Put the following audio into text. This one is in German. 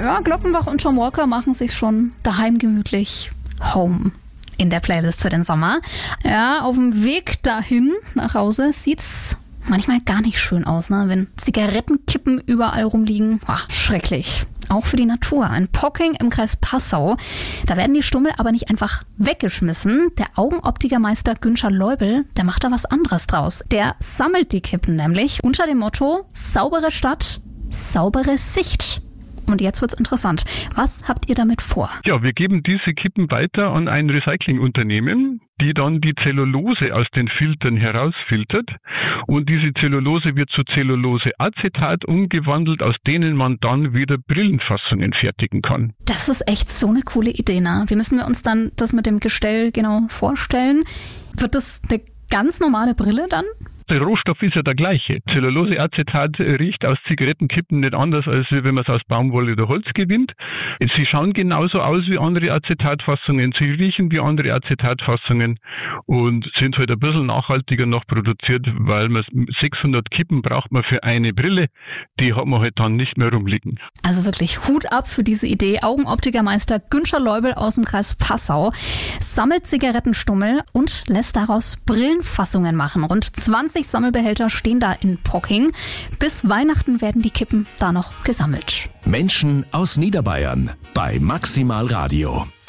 Ja, Glockenbach und John Walker machen sich schon daheim gemütlich home in der Playlist für den Sommer. Ja, auf dem Weg dahin nach Hause sieht's manchmal gar nicht schön aus, ne? Wenn Zigarettenkippen überall rumliegen. Schrecklich. Auch für die Natur. In Pocking im Kreis Passau, da werden die Stummel aber nicht einfach weggeschmissen. Der Augenoptikermeister Günther Leubel, der macht da was anderes draus. Der sammelt die Kippen nämlich unter dem Motto: saubere Stadt, saubere Sicht. Und jetzt wird's interessant. Was habt ihr damit vor? Ja, wir geben diese Kippen weiter an ein Recyclingunternehmen, die dann die Zellulose aus den Filtern herausfiltert. Und diese Zellulose wird zu Zelluloseacetat umgewandelt, aus denen man dann wieder Brillenfassungen fertigen kann. Das ist echt so eine coole Idee, ne? Wie müssen wir uns dann das mit dem Gestell genau vorstellen? Wird das eine ganz normale Brille dann? Der Rohstoff ist ja der gleiche. Zelluloseacetat riecht aus Zigarettenkippen nicht anders, als wenn man es aus Baumwolle oder Holz gewinnt. Sie schauen genauso aus wie andere Acetatfassungen, sie riechen wie andere Acetatfassungen und sind halt ein bisschen nachhaltiger noch produziert, weil man 600 Kippen braucht man für eine Brille, die hat man halt dann nicht mehr rumliegen. Also wirklich Hut ab für diese Idee. Augenoptikermeister Günther Leubel aus dem Kreis Passau sammelt Zigarettenstummel und lässt daraus Brillenfassungen machen. Rund 20 Sammelbehälter stehen da in Pocking. Bis Weihnachten werden die Kippen da noch gesammelt. Menschen aus Niederbayern bei Maximal Radio.